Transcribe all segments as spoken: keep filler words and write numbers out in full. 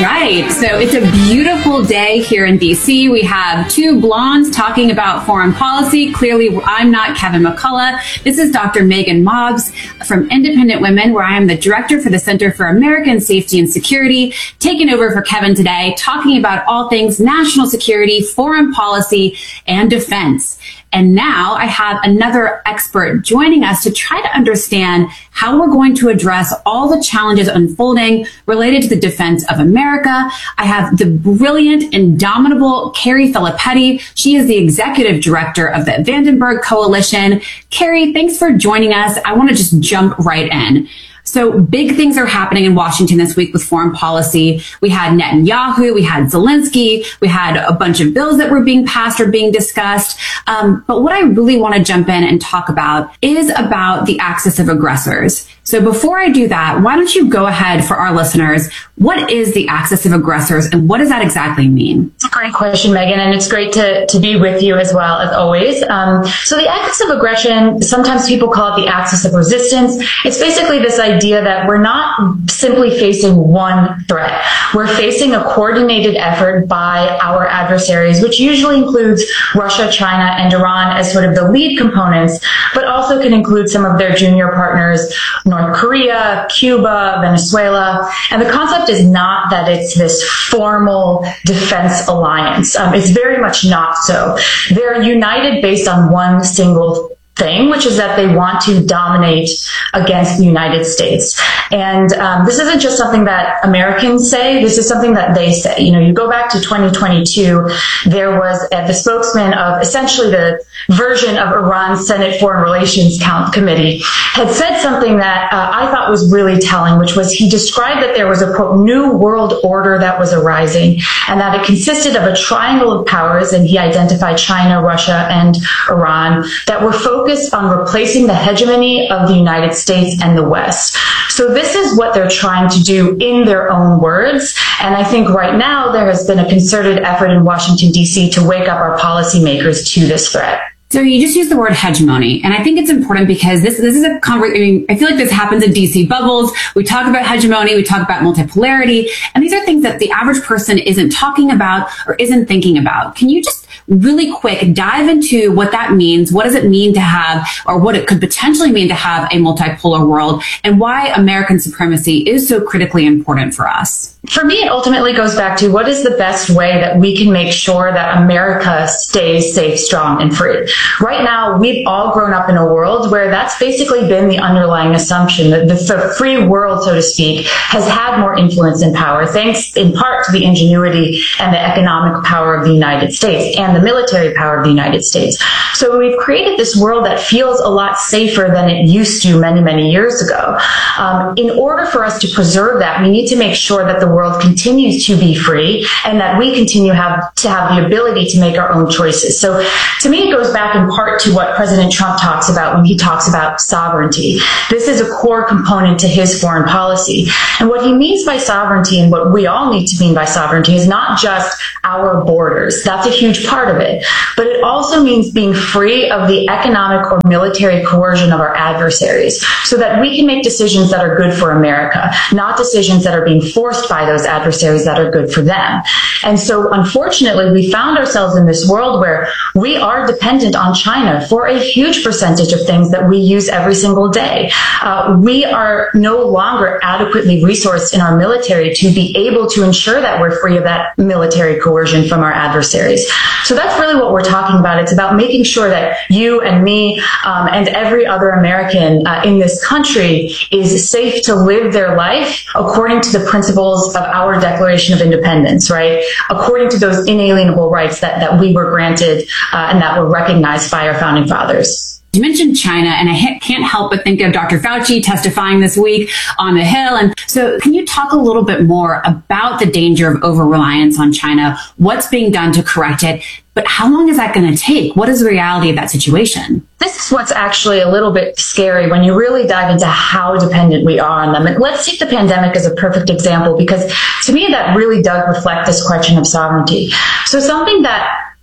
right. So it's a beautiful day here in D C. We have two blondes talking about foreign policy. Clearly, I'm not Kevin McCullough. This is Doctor Megan Mobbs from Independent Women, where I am the director for the Center for American Safety and Security, taking over for Kevin today, talking about all things national security, foreign policy, and defense. And now I have another expert joining us to try to understand how we're going to address all the challenges unfolding related to the defense of America. I have the brilliant, indomitable Carrie Filippetti. She is the executive director of the Vandenberg Coalition. Carrie, thanks for joining us. I want to just jump right in. So big things are happening in Washington this week with foreign policy. We had Netanyahu, we had Zelensky, we had a bunch of bills that were being passed or being discussed. Um, but what I really want to jump in and talk about is about the axis of aggressors. So before I do that, why don't you go ahead for our listeners? What is the axis of aggressors and what does that exactly mean? It's a great question, Megan, and it's great to, to be with you as well, as always. Um, so the axis of aggression, sometimes people call it the axis of resistance. It's basically this idea that we're not simply facing one threat. We're facing a coordinated effort by our adversaries, which usually includes Russia, China, and Iran as sort of the lead components, but also can include some of their junior partners, North Korea, Cuba, Venezuela. And the concept is not that it's this formal defense alliance. Um, it's very much not so. They're united based on one single thing, which is that they want to dominate against the United States. And um, this isn't just something that Americans say, this is something that they say. You know, you go back to twenty twenty-two, there was uh, the spokesman of essentially the version of Iran's Senate Foreign Relations Count Committee had said something that uh, I thought was really telling, which was he described that there was a, quote, new world order that was arising, and that it consisted of a triangle of powers, and he identified China, Russia, and Iran, that were focused on replacing the hegemony of the United States and the West. So this is what they're trying to do in their own words. And I think right now there has been a concerted effort in Washington, D C to wake up our policymakers to this threat. So you just used the word hegemony, and I think it's important because this this is a conversation. I mean, I feel like this happens in D C bubbles. We talk about hegemony, we talk about multipolarity, and these are things that the average person isn't talking about or isn't thinking about. Can you just really quick dive into what that means? What does it mean to have, or what it could potentially mean to have a multipolar world, and why American supremacy is so critically important for us? For me, it ultimately goes back to what is the best way that we can make sure that America stays safe, strong, and free. Right now, we've all grown up in a world where that's basically been the underlying assumption that the, the free world, so to speak, has had more influence and power, thanks in part to the ingenuity and the economic power of the United States and the military power of the United States. So we've created this world that feels a lot safer than it used to many, many years ago. Um, in order for us to preserve that, we need to make sure that the world continues to be free and that we continue have to have the ability to make our own choices. So to me, it goes back in part to what President Trump talks about when he talks about sovereignty. This is a core component to his foreign policy. And what he means by sovereignty, and what we all need to mean by sovereignty, is not just our borders. That's a huge part of it. But it also means being free of the economic or military coercion of our adversaries so that we can make decisions that are good for America, not decisions that are being forced by those adversaries that are good for them. And so, unfortunately, we found ourselves in this world where we are dependent on China for a huge percentage of things that we use every single day. Uh, we are no longer adequately resourced in our military to be able to ensure that we're free of that military coercion from our adversaries. So that's really what we're talking about. It's about making sure that you and me um, and every other American uh, in this country is safe to live their life according to the principles of our Declaration of Independence, right? According to those inalienable rights that, that we were granted uh, and that were recognized by our founding fathers. You mentioned China, and I can't help but think of Doctor Fauci testifying this week on the Hill. And so can you talk a little bit more about the danger of over-reliance on China, what's being done to correct it, but how long is that going to take? What is the reality of that situation? This is what's actually a little bit scary when you really dive into how dependent we are on them. And let's take the pandemic as a perfect example, because to me that really does reflect this question of sovereignty. So something that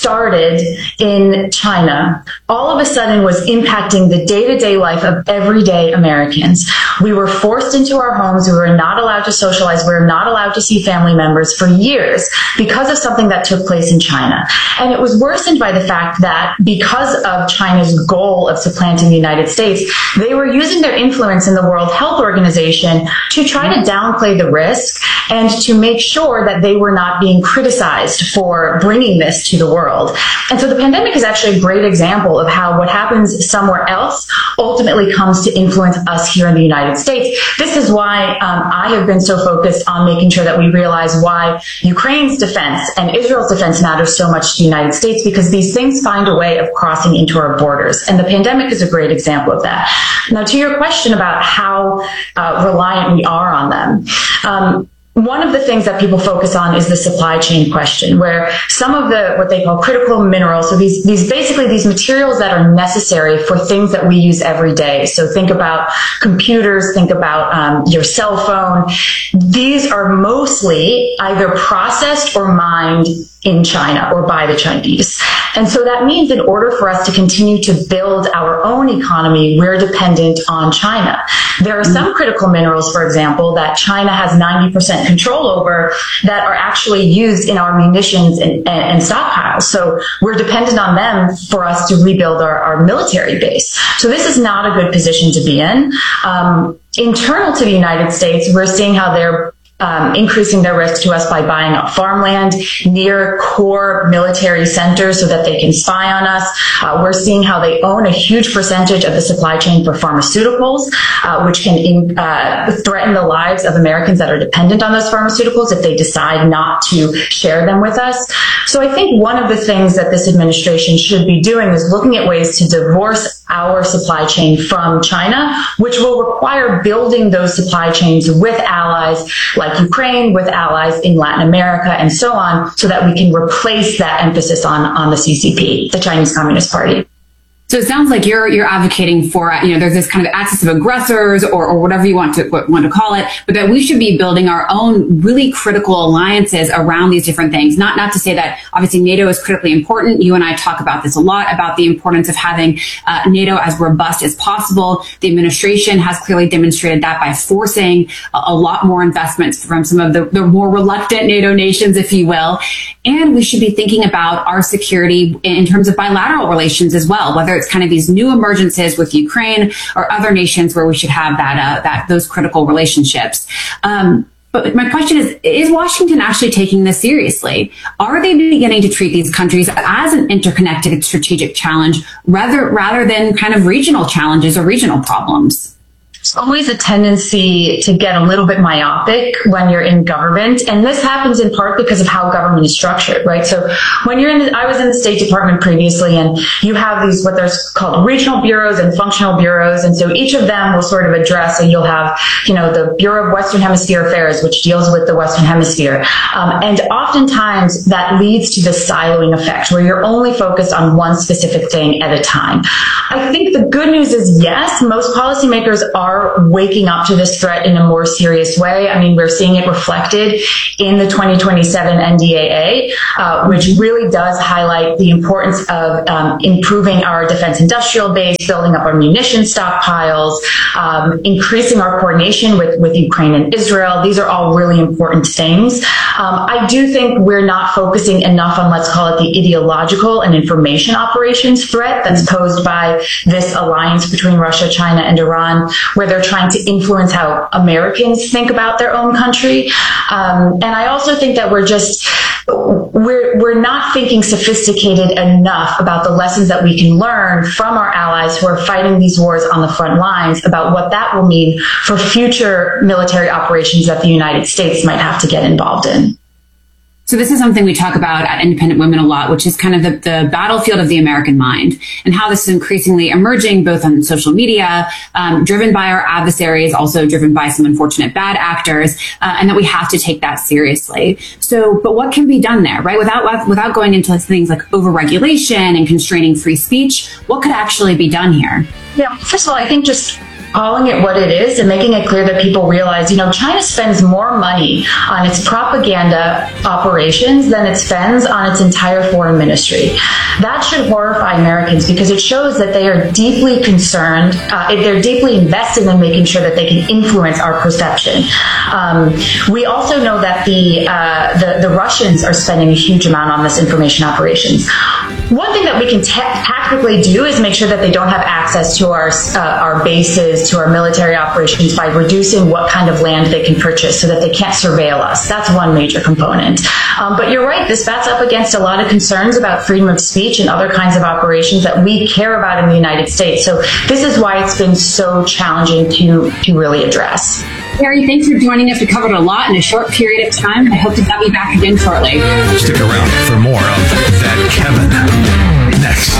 started in China all of a sudden was impacting the day-to-day life of everyday Americans. We were forced into our homes. We were not allowed to socialize. We were not allowed to see family members for years because of something that took place in China. And it was worsened by the fact that because of China's goal of supplanting the United States, they were using their influence in the World Health Organization to try to downplay the risk and to make sure that they were not being criticized for bringing this to the world. And so the pandemic is actually a great example of how what happens somewhere else ultimately comes to influence us here in the United States. This is why um, I have been so focused on making sure that we realize why Ukraine's defense and Israel's defense matters so much to the United States, because these things find a way of crossing into our borders. And the pandemic is a great example of that. Now, to your question about how uh, reliant we are on them, um, one of the things that people focus on is the supply chain question, where some of the, what they call critical minerals, so these, these basically these materials that are necessary for things that we use every day. So think about computers, think about um, your cell phone. These are mostly either processed or mined in China or by the Chinese. And so that means in order for us to continue to build our own economy, we're dependent on China. There are some critical minerals, for example, that China has ninety percent control over that are actually used in our munitions and, and, and stockpiles. So we're dependent on them for us to rebuild our, our military base. So this is not a good position to be in. Um, internal to the United States, we're seeing how they're Um, increasing their risk to us by buying up farmland near core military centers so that they can spy on us. Uh, we're seeing how they own a huge percentage of the supply chain for pharmaceuticals, uh, which can in, uh, threaten the lives of Americans that are dependent on those pharmaceuticals if they decide not to share them with us. So I think one of the things that this administration should be doing is looking at ways to divorce our supply chain from China, which will require building those supply chains with allies like like Ukraine, with allies in Latin America, and so on, so that we can replace that emphasis on, on the C C P, the Chinese Communist Party. So it sounds like you're you're advocating for, you know, there's this kind of axis of aggressors or, or whatever you want to want to call it, but that we should be building our own really critical alliances around these different things. Not not to say that obviously NATO is critically important. You and I talk about this a lot, about the importance of having uh, NATO as robust as possible. The administration has clearly demonstrated that by forcing a, a lot more investments from some of the, the more reluctant NATO nations, if you will. And we should be thinking about our security in terms of bilateral relations as well, whether it's kind of these new emergences with Ukraine or other nations where we should have that, uh, that, those critical relationships. Um, but my question is, is Washington actually taking this seriously? Are they beginning to treat these countries as an interconnected strategic challenge rather, rather than kind of regional challenges or regional problems? There's always a tendency to get a little bit myopic when you're in government. And this happens in part because of how government is structured, right? So when you're in, the, I was in the State Department previously, and you have these, what they're called regional bureaus and functional bureaus. And so each of them will sort of address, so you'll have, you know, the Bureau of Western Hemisphere Affairs, which deals with the Western Hemisphere. Um, and oftentimes that leads to the siloing effect, where you're only focused on one specific thing at a time. I think the good news is, yes, most policymakers are waking up to this threat in a more serious way. I mean, we're seeing it reflected in the twenty twenty-seven N D A A, uh, which really does highlight the importance of um, improving our defense industrial base, building up our munition stockpiles, um, increasing our coordination with, with Ukraine and Israel. These are all really important things. Um, I do think we're not focusing enough on, let's call it, the ideological and information operations threat that's posed by this alliance between Russia, China, and Iran, where they're trying to influence how Americans think about their own country. Um, and I also think that we're just, we're, we're not thinking sophisticated enough about the lessons that we can learn from our allies who are fighting these wars on the front lines, about what that will mean for future military operations that the United States might have to get involved in. So this is something we talk about at Independent Women a lot, which is kind of the, the battlefield of the American mind, and how this is increasingly emerging both on social media, um, driven by our adversaries, also driven by some unfortunate bad actors, uh, and that we have to take that seriously. So, but what can be done there, right? Without, without going into things like overregulation and constraining free speech, what could actually be done here? Yeah, first of all, I think just calling it what it is and making it clear that people realize, you know, China spends more money on its propaganda operations than it spends on its entire foreign ministry. That should horrify Americans because it shows that they are deeply concerned, uh, they're deeply invested in making sure that they can influence our perception. Um, we also know that the, uh, the, the Russians are spending a huge amount on this information operations. One thing that we can te- tactically do is make sure that they don't have access to our uh, our bases, to our military operations by reducing what kind of land they can purchase so that they can't surveil us. That's one major component. Um, but you're right, this bats up against a lot of concerns about freedom of speech and other kinds of operations that we care about in the United States. So this is why it's been so challenging to, to really address. Carrie, thanks for joining us. We covered a lot in a short period of time. I hope to have you back again shortly. Stick around for more of That Kevin next.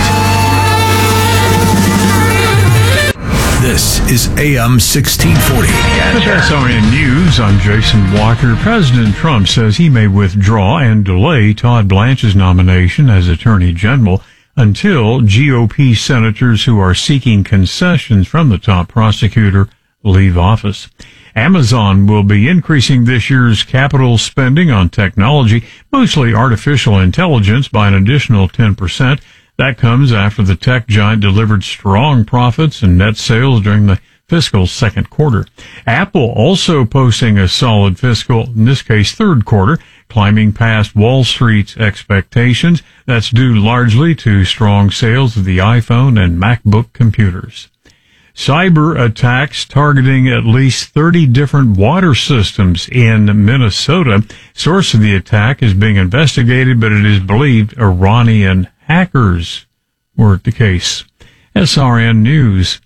This is A M sixteen forty. With S R N News, I'm Jason Walker. President Trump says he may withdraw and delay Todd Blanche's nomination as Attorney General until G O P senators who are seeking concessions from the top prosecutor leave office. Amazon will be increasing this year's capital spending on technology, mostly artificial intelligence, by an additional ten percent. That comes after the tech giant delivered strong profits and net sales during the fiscal second quarter. Apple also posting a solid fiscal, in this case third quarter, climbing past Wall Street's expectations. That's due largely to strong sales of the iPhone and MacBook computers. Cyber attacks targeting at least thirty different water systems in Minnesota. Source of the attack is being investigated, but it is believed Iranian hackers were at the case. S R N News.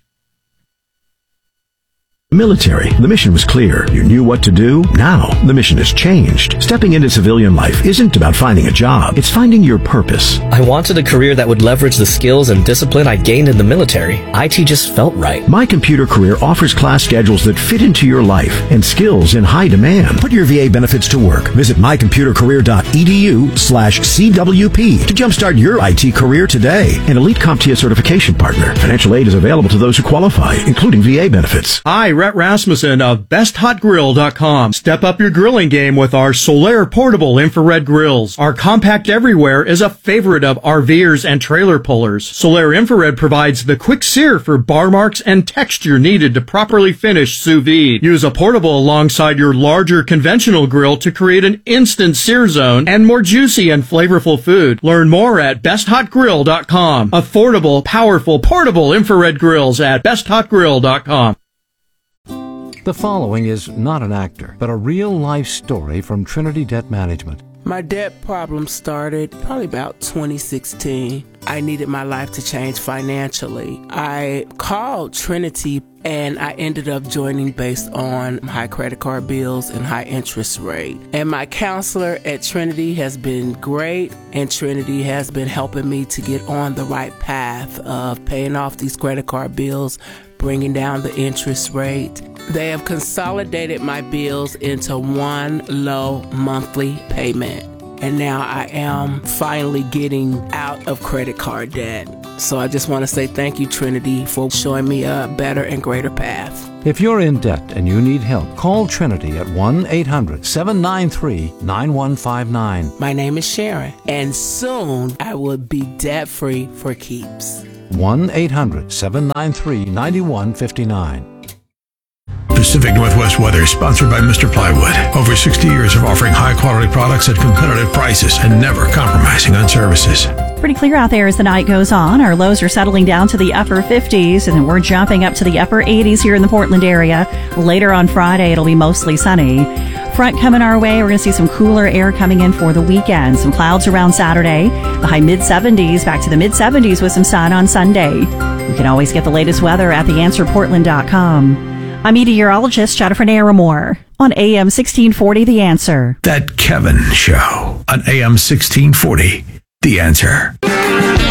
Military. The mission was clear. You knew what to do. Now, the mission has changed. Stepping into civilian life isn't about finding a job. It's finding your purpose. I wanted a career that would leverage the skills and discipline I gained in the military. I T just felt right. My Computer Career offers class schedules that fit into your life and skills in high demand. Put your V A benefits to work. Visit mycomputercareer.edu slash CWP to jumpstart your I T career today. An Elite CompTIA certification partner. Financial aid is available to those who qualify, including V A benefits. Hi, Rhett Rasmussen of best hot grill dot com. Step up your grilling game with our Solaire portable infrared grills. Our compact everywhere is a favorite of RVers and trailer pullers. Solaire infrared provides the quick sear for bar marks and texture needed to properly finish sous vide. Use a portable alongside your larger conventional grill to create an instant sear zone and more juicy and flavorful food. Learn more at best hot grill dot com. Affordable, powerful, portable infrared grills at best hot grill dot com. The following is not an actor, but a real-life story from Trinity Debt Management. My debt problem started probably about twenty sixteen. I needed my life to change financially. I called Trinity and I ended up joining based on high credit card bills and high interest rate. And my counselor at Trinity has been great, and Trinity has been helping me to get on the right path of paying off these credit card bills, bringing down the interest rate. They have consolidated my bills into one low monthly payment. And now I am finally getting out of credit card debt. So I just want to say thank you, Trinity, for showing me a better and greater path. If you're in debt and you need help, call Trinity at one eight hundred seven nine three nine one five nine. My name is Sharon, and soon I will be debt-free for keeps. one eight hundred seven nine three nine one five nine. Pacific Northwest weather, sponsored by Mister Plywood. Over sixty years of offering high-quality products at competitive prices and never compromising on services. Pretty clear out there as the night goes on. Our lows are settling down to the upper fifties, and then we're jumping up to the upper eighties here in the Portland area. Later on Friday, it'll be mostly sunny. Front coming our way. We're going to see some cooler air coming in for the weekend. Some clouds around Saturday. The high mid-seventies, back to the mid-seventies with some sun on Sunday. You can always get the latest weather at the answer portland dot com. I'm meteorologist Jennifer Naramore on A M sixteen forty, The Answer. That Kevin Show on A M sixteen forty, The Answer.